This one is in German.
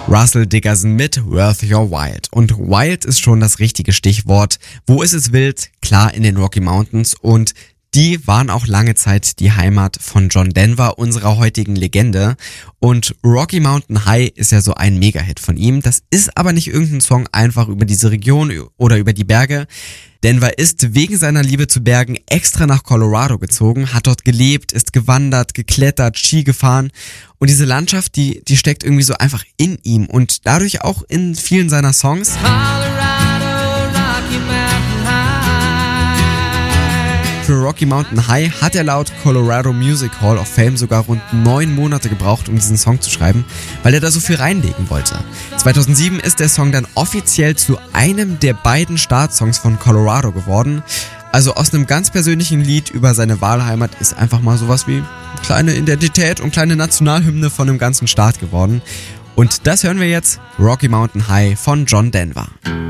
Russell Dickerson mit Worth Your Wild. Und Wild ist schon das richtige Stichwort. Wo ist es wild? Klar, in den Rocky Mountains. Und die waren auch lange Zeit die Heimat von John Denver, unserer heutigen Legende. Und Rocky Mountain High ist ja so ein Mega-Hit von ihm. Das ist aber nicht irgendein Song einfach über diese Region oder über die Berge. Denver ist wegen seiner Liebe zu Bergen extra nach Colorado gezogen, hat dort gelebt, ist gewandert, geklettert, Ski gefahren. Und diese Landschaft, die steckt irgendwie so einfach in ihm und dadurch auch in vielen seiner Songs. Für Rocky Mountain High hat er laut Colorado Music Hall of Fame sogar rund 9 Monate gebraucht, um diesen Song zu schreiben, weil er da so viel reinlegen wollte. 2007 ist der Song dann offiziell zu einem der beiden Startsongs von Colorado geworden. Also aus einem ganz persönlichen Lied über seine Wahlheimat ist einfach mal sowas wie kleine Identität und kleine Nationalhymne von dem ganzen Staat geworden. Und das hören wir jetzt, Rocky Mountain High von John Denver.